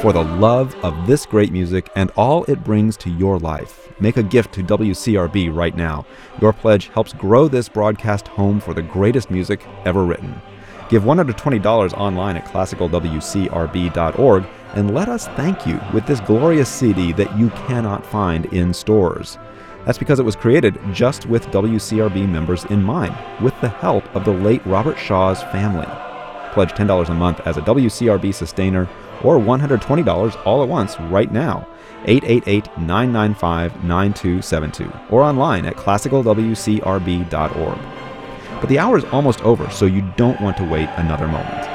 for the love of this great music and all it brings to your life. Make a gift to WCRB right now. Your pledge helps grow this broadcast home for the greatest music ever written. Give $120 online at classicalwcrb.org and let us thank you with this glorious CD that you cannot find in stores. That's because it was created just with WCRB members in mind, with the help of the late Robert Shaw's family. Pledge $10 a month as a WCRB sustainer or $120 all at once right now. 888-995-9272 or online at classicalwcrb.org. But the hour is almost over, so you don't want to wait another moment.